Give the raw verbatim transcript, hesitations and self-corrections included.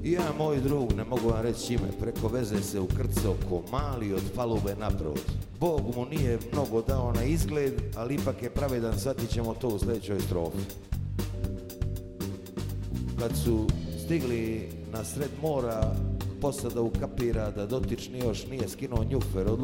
Ja, moj drug, ne mogu vam reći ime, preko veze se ukrcao ko mali od palube nabrod. Bog mu nije mnogo dao na izgled, ali ipak je pravedan, shvatit ćemo to u sljedećoj strofi. Kad su stigli na sred mora, posada ukapira da dotični još nije skinuo njufer,